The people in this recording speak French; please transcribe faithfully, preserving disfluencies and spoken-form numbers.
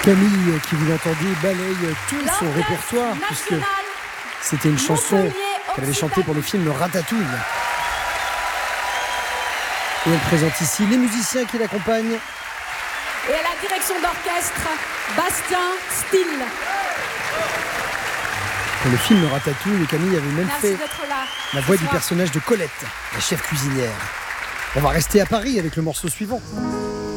Camille, qui vous l'entendiez, balaye tout son répertoire, puisque c'était une chanson qu'elle avait chantée pour le film Ratatouille. Et elle présente ici les musiciens qui l'accompagnent. Et à la direction d'orchestre, Bastien Still. Pour le film Ratatouille, Camille avait même Merci fait là, la voix du personnage de Colette, la chef cuisinière. On va rester à Paris avec le morceau suivant.